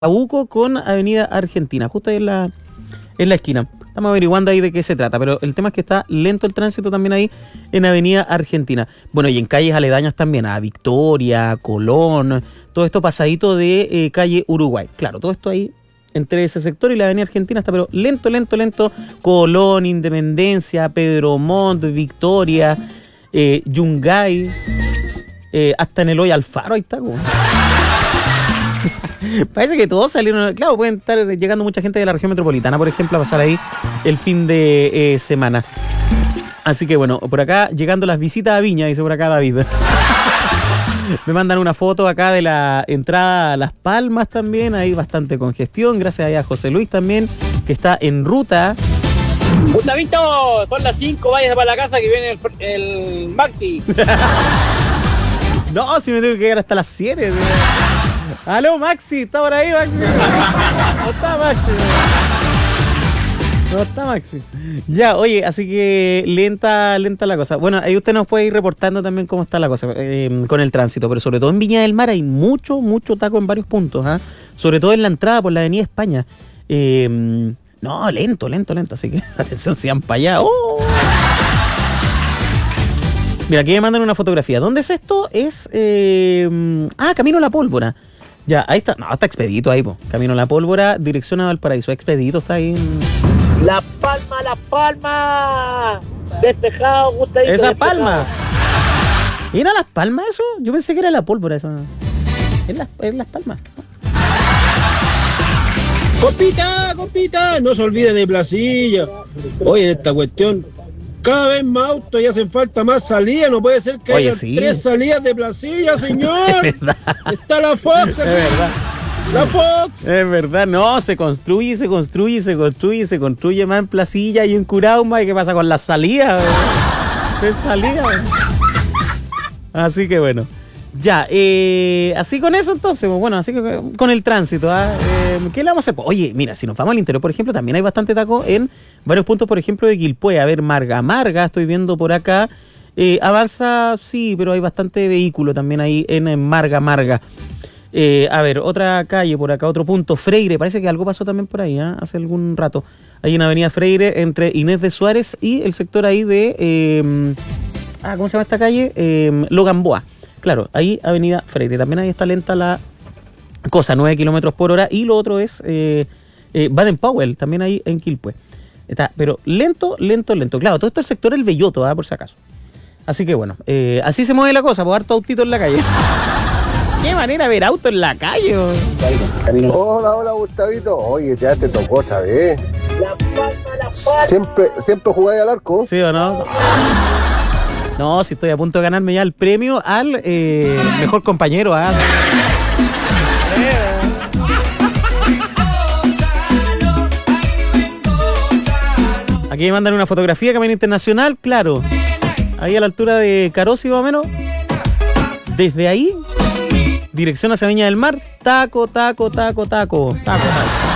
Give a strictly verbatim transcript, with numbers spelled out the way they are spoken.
Chacabuco con Avenida Argentina, justo ahí en la, en la esquina. Estamos averiguando ahí de qué se trata, pero el tema es que está lento el tránsito también ahí en Avenida Argentina. Bueno, y en calles aledañas también, a Victoria, Colón, todo esto pasadito de eh, calle Uruguay. Claro, todo esto ahí entre ese sector y la Avenida Argentina está, pero lento, lento, lento. Colón, Independencia, Pedro Montt, Victoria, eh, Yungay, eh, hasta en el Hoy Alfaro, ahí está como... Parece que todos salieron. Claro, pueden estar llegando mucha gente de la región metropolitana, por ejemplo, a pasar ahí el fin de eh, semana. Así que bueno, por acá llegando las visitas a Viña, dice por acá David. Me mandan una foto acá de la entrada a Las Palmas también. Hay bastante congestión. Gracias a José Luis también, que está en ruta. Gustavito, son las cinco, vayas para la casa que viene el, el Maxi. No, si me tengo que llegar hasta las siete. ¿Sí? Aló, Maxi, ¿está por ahí, Maxi? No está Maxi. No está Maxi. Ya, oye, así que lenta, lenta la cosa. Bueno, ahí usted nos puede ir reportando también cómo está la cosa eh, con el tránsito, pero sobre todo en Viña del Mar hay mucho, mucho taco en varios puntos, ¿eh? Sobre todo en la entrada por la Avenida España. Eh, no, lento, lento, lento, así que atención, si van para allá. ¡Oh! Mira, aquí me mandan una fotografía. ¿Dónde es esto? Es, eh, ah, Camino a la Pólvora. Ya, ahí está. No, está expedito ahí, po. Camino a la Pólvora, dirección a Valparaíso. Expedito, está ahí. En... La Palma, La Palma. Despejado, Gustavito. Esa despejado. Palma. ¿Era Las Palmas eso? Yo pensé que era la Pólvora esa. Es Las, es Las Palmas. Compita, compita, no se olvide de Placilla. Oye, en esta cuestión, cada vez más autos y hacen falta más salidas. No puede ser que Oye, haya sí. tres salidas de Placilla, señor. Es verdad. Está la Fox. Es verdad. La Fox. Es verdad, no, se construye, se construye, se construye, se construye más en Placilla y en Curauma. ¿Y qué pasa con las salidas? ¿Qué salida? Así que bueno. Ya, eh, así con eso entonces, bueno, así que con el tránsito, ¿eh? Eh, ¿qué le vamos a hacer? Oye, mira, si nos vamos al interior, por ejemplo, también hay bastante taco en varios puntos, por ejemplo, de Quilpué. A ver, Marga, Marga, estoy viendo por acá, eh, avanza, sí, pero hay bastante vehículo también ahí en, en Marga, Marga. Eh, a ver, otra calle por acá, otro punto, Freire, parece que algo pasó también por ahí, ¿eh? Hace algún rato. Hay una avenida Freire entre Inés de Suárez y el sector ahí de, eh, ah, ¿cómo se llama esta calle? Eh, Logamboa. Claro, ahí Avenida Freire. También ahí está lenta la cosa, nueve kilómetros por hora. Y lo otro es eh, eh, Baden-Powell, también ahí en Quilpué. Está, pero lento, lento, lento. Claro, todo esto es el sector El Belloto, ¿eh? Por si acaso. Así que bueno, eh, así se mueve la cosa, por harto autito en la calle. Qué manera ver auto en la calle. Hola, hola, Gustavito. Oye, ya te tocó, ¿sabes? La Palma, La Palma. Siempre, siempre jugáis al arco. ¿Sí o no? No, si estoy a punto de ganarme ya el premio al eh, mejor compañero. ¿Ah? Aquí me mandan una fotografía, Camino Internacional, claro. Ahí a la altura de Carosi, más o menos. Desde ahí, dirección hacia Viña del Mar, taco, taco, taco, taco, taco, taco.